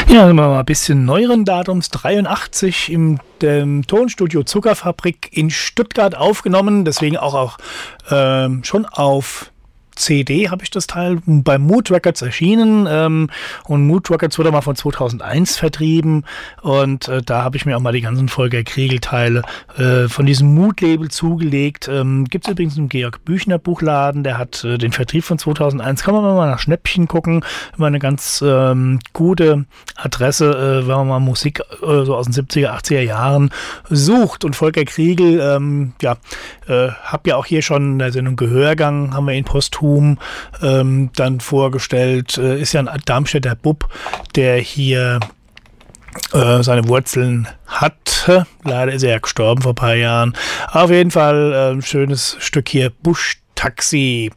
Ja, mal ein bisschen neueren Datums, 83 im dem Tonstudio Zuckerfabrik in Stuttgart aufgenommen, deswegen auch schon auf CD habe ich das Teil bei Mood Records erschienen und Mood Records wurde mal von 2001 vertrieben und da habe ich mir auch mal die ganzen Volker Kriegel-Teile von diesem Mood-Label zugelegt. Gibt es übrigens einen Georg Büchner Buchladen, der hat den Vertrieb von 2001. Kann man mal nach Schnäppchen gucken, immer eine ganz gute Adresse, wenn man mal Musik so aus den 70er, 80er Jahren sucht. Und Volker Kriegel, habe ja auch hier schon in der Sendung Gehörgang, haben wir ihn posthum dann vorgestellt, ist ja ein Darmstädter Bub, der hier seine Wurzeln hatte. Leider ist er ja gestorben vor ein paar Jahren. Auf jeden Fall ein schönes Stück hier, Busch-Taxi.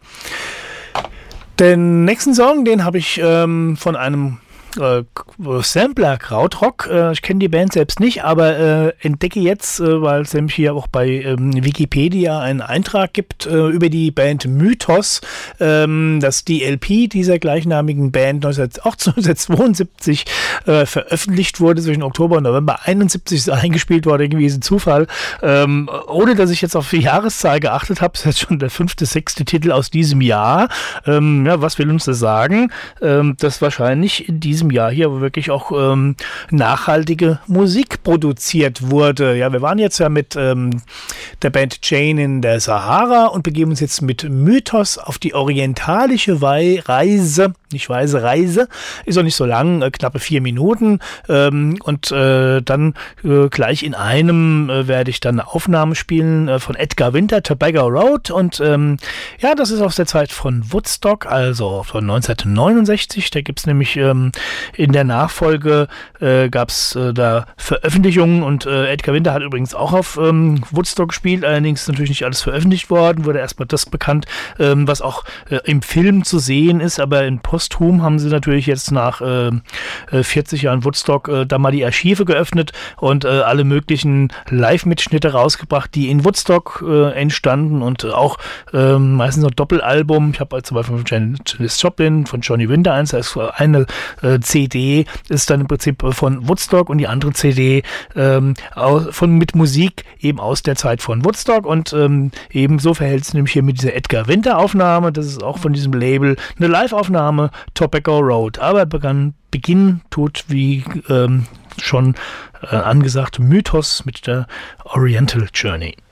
Den nächsten Song, den habe ich von einem Sampler Krautrock. Ich kenne die Band selbst nicht, aber entdecke jetzt, weil es nämlich hier auch bei Wikipedia einen Eintrag gibt über die Band Mythos, dass die LP dieser gleichnamigen Band 1972 veröffentlicht wurde, zwischen Oktober und November 71 ist eingespielt worden, irgendwie ist ein Zufall. Ohne dass ich jetzt auf die Jahreszahl geachtet habe, ist jetzt schon der 5., 6. Titel aus diesem Jahr. Was will uns das sagen? Dass wahrscheinlich in diesem Jahr hier wirklich auch nachhaltige Musik produziert wurde. Ja, wir waren jetzt ja mit der Band Jane in der Sahara und begeben uns jetzt mit Mythos auf die orientalische Reise. Reise, ist auch nicht so lang, knappe 4 Minuten und dann gleich in einem werde ich dann eine Aufnahme spielen von Edgar Winter, Tobacco Road und das ist aus der Zeit von Woodstock, also von 1969, da gibt es nämlich in der Nachfolge gab es da Veröffentlichungen und Edgar Winter hat übrigens auch auf Woodstock gespielt, allerdings ist natürlich nicht alles veröffentlicht worden, wurde erstmal das bekannt, was auch im Film zu sehen ist, aber in posthum haben sie natürlich jetzt nach 40 Jahren Woodstock da mal die Archive geöffnet und alle möglichen Live-Mitschnitte rausgebracht, die in Woodstock entstanden und auch meistens noch Doppelalbum. Ich habe zum Beispiel von Janis Joplin, von Johnny Winter eins, da ist eine CD ist dann im Prinzip von Woodstock und die andere CD mit Musik eben aus der Zeit von Woodstock und ebenso verhält es nämlich hier mit dieser Edgar Winter Aufnahme, das ist auch von diesem Label eine Live-Aufnahme, Tobacco Road, aber Beginn tut wie schon angesagt Mythos mit der Oriental Journey.